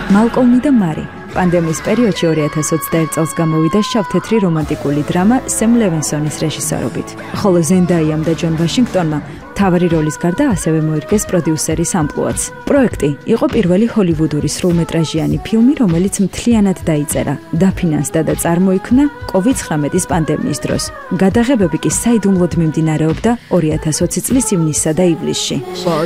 მალკოლმი და მარი. პანდემიის პერიოდში 2021 წელს გამოვიდა შავ-თეთრი რომანტიკული დრამა სემ ლევინსონის რეჟისორობით. ხოლო ზენდაიამ და ჯონ ვაშინგტონმა მთავარი როლის გარდა ასევე მოირგეს პროდიუსერის ამპლუაც. პროექტი იყო პირველი ჰოლივუდური სრულმეტრაჟიანი ფილმი, რომელიც მთლიანად დაიწერა, დაფინანსდა და წარმოიქმნა COVID-19 პანდემიის დროს. გადაღებები კი საიდუმლოდ მიმდინარეობდა 2020 წლის ივნისსა და ივლისში.